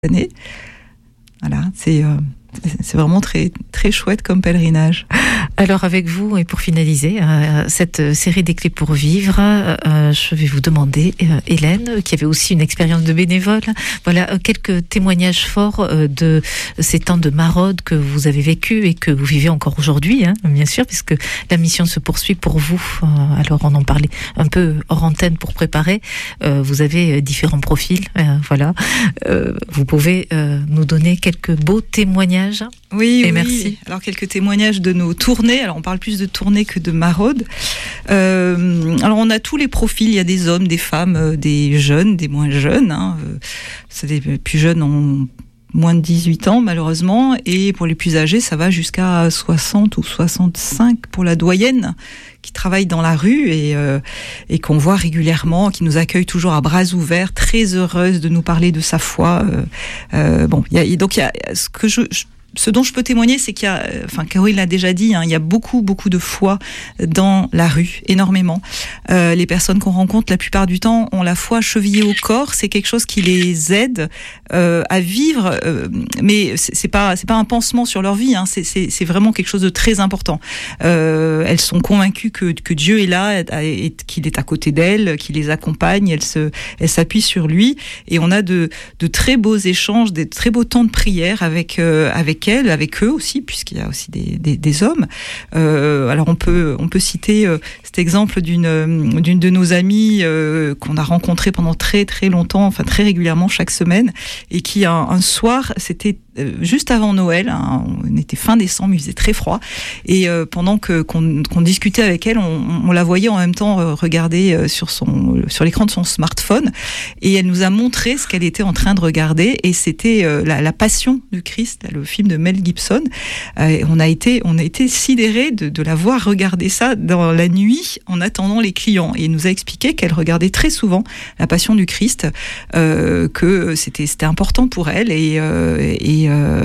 années. Voilà, c'est vraiment très, très chouette comme pèlerinage. Alors avec vous, et pour finaliser cette série des clés pour vivre, je vais vous demander, Hélène, qui avait aussi une expérience de bénévole, voilà, quelques témoignages forts de ces temps de maraude que vous avez vécu et que vous vivez encore aujourd'hui, bien sûr, puisque la mission se poursuit pour vous. Alors on en parlait un peu hors antenne pour préparer. Vous avez différents profils, voilà. Vous pouvez nous donner quelques beaux témoignages. Oui, oui. Merci. Alors quelques témoignages de nos tournées. Alors on parle plus de tournées que de maraudes. Alors on a tous les profils. Il y a des hommes, des femmes, des jeunes, des moins jeunes. C'est les plus jeunes ont moins de 18 ans malheureusement, et pour les plus âgés ça va jusqu'à 60 ou 65 pour la doyenne qui travaille dans la rue et qu'on voit régulièrement, qui nous accueille toujours à bras ouverts, très heureuse de nous parler de sa foi. Donc il y a ce dont je peux témoigner, c'est qu'il y a, Caroline l'a déjà dit, il y a beaucoup de foi dans la rue, énormément. Les personnes qu'on rencontre, la plupart du temps, ont la foi chevillée au corps. C'est quelque chose qui les aide à vivre, mais c'est pas un pansement sur leur vie. C'est vraiment quelque chose de très important. Elles sont convaincues que Dieu est là, et qu'il est à côté d'elles, qu'il les accompagne. Elles s'appuient sur lui, et on a de très beaux échanges, des très beaux temps de prière avec eux aussi, puisqu'il y a aussi des hommes. Alors on peut citer cet exemple d'une de nos amies qu'on a rencontrée pendant très très longtemps, enfin très régulièrement chaque semaine, et qui un soir, c'était juste avant Noël, on était fin décembre, il faisait très froid, et pendant qu'on discutait avec elle, on la voyait en même temps regarder sur l'écran de son smartphone, et elle nous a montré ce qu'elle était en train de regarder, et c'était la Passion du Christ, le film de Mel Gibson. On a été sidérés de la voir regarder ça dans la nuit en attendant les clients, et elle nous a expliqué qu'elle regardait très souvent la Passion du Christ, que c'était important pour elle, et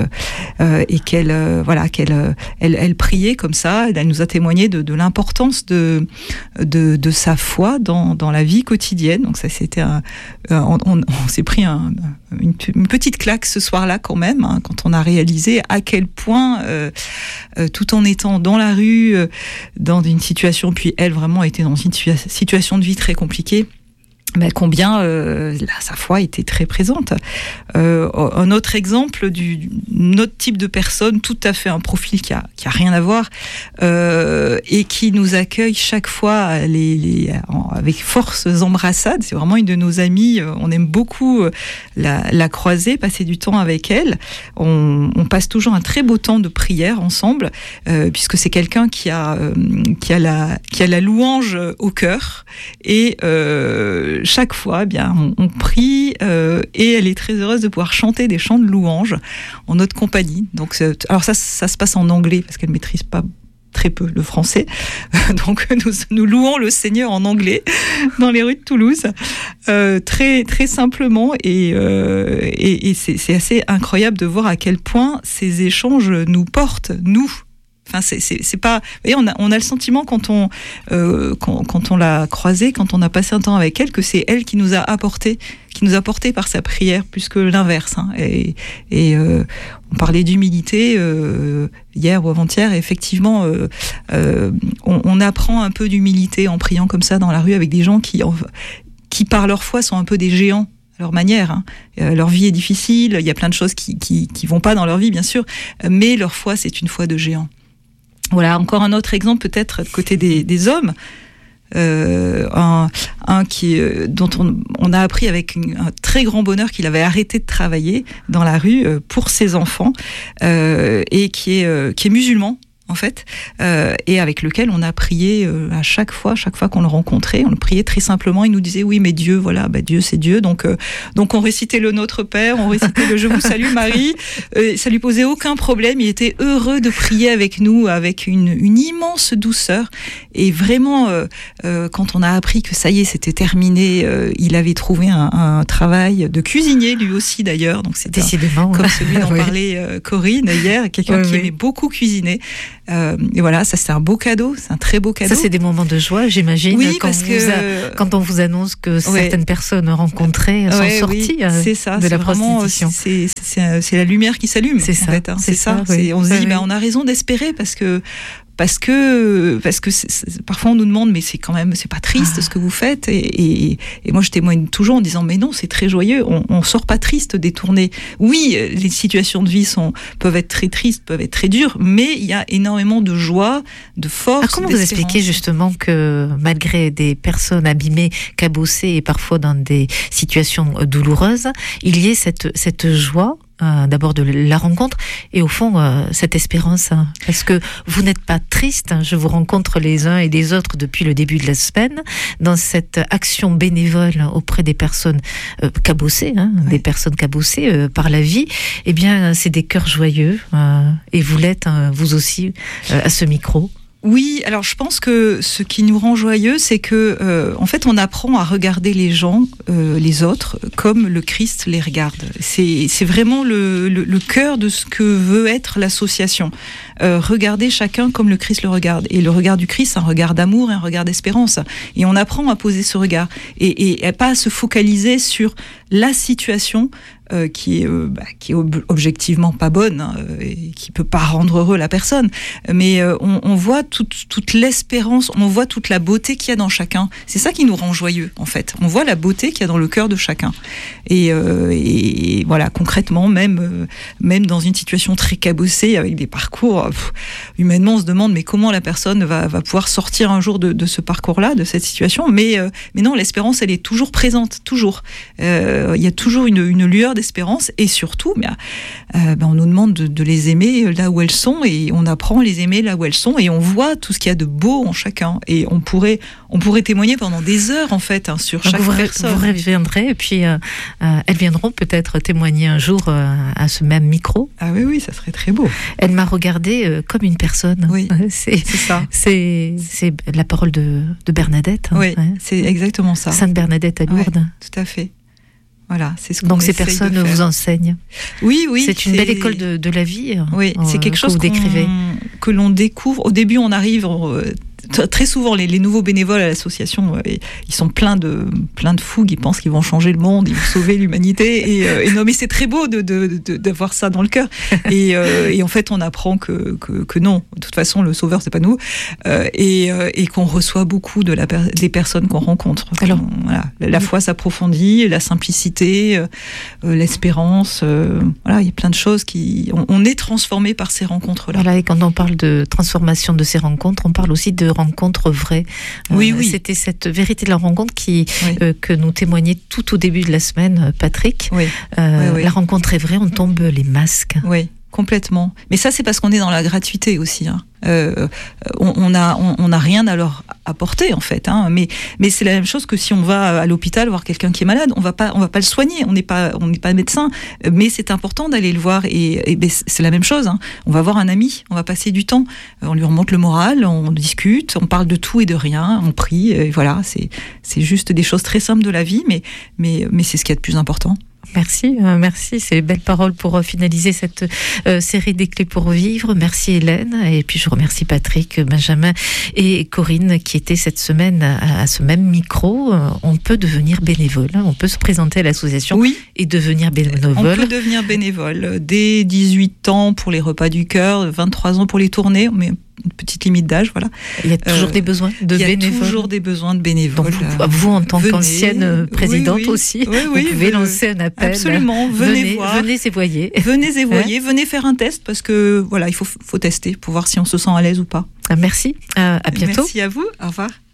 qu'elle priait comme ça. Elle nous a témoigné de l'importance de sa foi dans la vie quotidienne. Donc ça, c'était on s'est pris une petite claque ce soir-là quand même, quand on a réalisé à quel point tout en étant dans la rue, dans une situation, puis elle vraiment était dans une situation de vie très compliquée, mais combien sa foi était très présente. Un autre exemple d'un autre type de personne, tout à fait un profil qui a rien à voir, et qui nous accueille chaque fois avec forces embrassades. C'est vraiment une de nos amies. On aime beaucoup la croiser, passer du temps avec elle. On passe toujours un très beau temps de prière ensemble, puisque c'est quelqu'un qui a la louange au cœur, et chaque fois, on prie, et elle est très heureuse de pouvoir chanter des chants de louange en notre compagnie. Donc, alors ça se passe en anglais parce qu'elle maîtrise pas très peu le français. Donc nous louons le Seigneur en anglais dans les rues de Toulouse, très très simplement, et c'est assez incroyable de voir à quel point ces échanges nous portent, nous. Enfin, c'est pas. Vous voyez, on a le sentiment quand on l'a croisée, quand on a passé un temps avec elle, que c'est elle qui nous a apporté par sa prière, plus que l'inverse. Et on parlait d'humilité hier ou avant-hier. Et effectivement, on apprend un peu d'humilité en priant comme ça dans la rue avec des gens qui par leur foi sont un peu des géants à leur manière. Leur vie est difficile. Il y a plein de choses qui vont pas dans leur vie, bien sûr, mais leur foi, c'est une foi de géant. Voilà, encore un autre exemple peut-être côté des hommes, dont on a appris avec un très grand bonheur qu'il avait arrêté de travailler dans la rue pour ses enfants, et qui est musulman en fait, et avec lequel on a prié à chaque fois qu'on le rencontrait, on le priait très simplement. Il nous disait oui, mais Dieu, voilà, Dieu c'est Dieu, donc on récitait le Notre Père, on récitait le Je vous salue Marie, ça lui posait aucun problème. Il était heureux de prier avec nous avec une immense douceur, et vraiment quand on a appris que ça y est, c'était terminé, il avait trouvé un travail de cuisinier lui aussi d'ailleurs, donc c'était décidément comme celui dont parlait Corinne hier, quelqu'un qui aimait beaucoup cuisiner. Et voilà, ça c'est un beau cadeau, c'est un très beau cadeau. Ça c'est des moments de joie, j'imagine. Oui, quand on vous annonce que certaines personnes rencontrées sont sorties c'est ça, de la vraiment, prostitution. C'est la lumière qui s'allume. C'est ça, en fait, c'est ça. Oui. On se dit, on a raison d'espérer parce que parfois on nous demande mais c'est pas triste ce que vous faites et moi je témoigne toujours en disant mais non, c'est très joyeux, on sort pas triste des tournées. Oui, les situations de vie peuvent être très tristes, peuvent être très dures, mais il y a énormément de joie, de force. Comment vous expliquez justement que malgré des personnes abîmées, cabossées et parfois dans des situations douloureuses, il y ait cette joie d'abord de la rencontre et au fond cette espérance, parce que vous n'êtes pas triste, je vous rencontre les uns et les autres depuis le début de la semaine dans cette action bénévole auprès des personnes cabossées, des personnes cabossées par la vie. Eh bien c'est des cœurs joyeux et vous l'êtes vous aussi à ce micro. Oui, alors je pense que ce qui nous rend joyeux, c'est que en fait, on apprend à regarder les gens, les autres, comme le Christ les regarde. C'est vraiment le cœur de ce que veut être l'association. Regarder chacun comme le Christ le regarde. Et le regard du Christ, c'est un regard d'amour et un regard d'espérance. Et on apprend à poser ce regard et pas à se focaliser sur la situation qui est objectivement pas bonne et qui peut pas rendre heureux la personne, mais on voit toute l'espérance, on voit toute la beauté qu'il y a dans chacun. C'est ça qui nous rend joyeux en fait. On voit la beauté qu'il y a dans le cœur de chacun. Et voilà, concrètement, même dans une situation très cabossée avec des parcours, humainement on se demande mais comment la personne va pouvoir sortir un jour de ce parcours-là, de cette situation. Mais non, l'espérance elle est toujours présente, toujours. Il y a toujours une lueur d'espérance et surtout on nous demande de les aimer là où elles sont et on apprend à les aimer là où elles sont et on voit tout ce qu'il y a de beau en chacun et on pourrait témoigner pendant des heures en fait sur chaque personne. Vous reviendrez et puis elles viendront peut-être témoigner un jour à ce même micro. Ah oui, ça serait très beau. Elle m'a regardée comme une personne. Oui, c'est ça. C'est la parole de Bernadette. Oui, c'est exactement ça. Sainte Bernadette à Lourdes. Ouais, tout à fait. Voilà, c'est ce qu'on Donc ces personnes vous enseignent. Oui. C'est une belle école de la vie. Oui, c'est quelque chose que l'on découvre. Au début, on arrive. Très souvent, les nouveaux bénévoles à l'association, ils sont pleins de fougue. Ils pensent qu'ils vont changer le monde, ils vont sauver l'humanité. Et non, mais c'est très beau d'avoir ça dans le cœur. Et en fait, on apprend que non. De toute façon, le sauveur, c'est pas nous. Et qu'on reçoit beaucoup des personnes qu'on rencontre. Alors, voilà, la foi s'approfondit, la simplicité, l'espérance. Voilà, il y a plein de choses on est transformé par ces rencontres-là. Voilà, et quand on parle de transformation de ces rencontres, on parle aussi de rencontres vraies. Oui. C'était cette vérité de la rencontre que nous témoignait tout au début de la semaine, Patrick. Oui. La rencontre est vraie, on tombe les masques. Oui, complètement. Mais ça, c'est parce qu'on est dans la gratuité aussi. On n'a rien à leur apporter en fait. Mais c'est la même chose que si on va à l'hôpital voir quelqu'un qui est malade, on va pas le soigner. On n'est pas médecin, mais c'est important d'aller le voir. Et c'est la même chose. On va voir un ami, on va passer du temps, on lui remonte le moral, on discute, on parle de tout et de rien, on prie. Et voilà, c'est juste des choses très simples de la vie, mais c'est ce qu'il y a de plus important. Merci, c'est belle parole pour finaliser cette série des clés pour vivre. Merci Hélène, et puis je remercie Patrick, Benjamin et Corinne qui étaient cette semaine à ce même micro. On peut devenir bénévole, on peut se présenter à l'association et devenir bénévole. On peut devenir bénévole dès 18 ans pour les repas du cœur, 23 ans pour les tournées, mais une petite limite d'âge, voilà. Il y a toujours des besoins de bénévoles. Il y a toujours des besoins de bénévoles. Donc vous en tant qu'ancienne présidente aussi, vous pouvez lancer un appel. Absolument, venez voir. Venez et voyez. Venez et voyez, venez faire un test parce que voilà, il faut tester pour voir si on se sent à l'aise ou pas. Merci, à bientôt. Merci à vous, au revoir.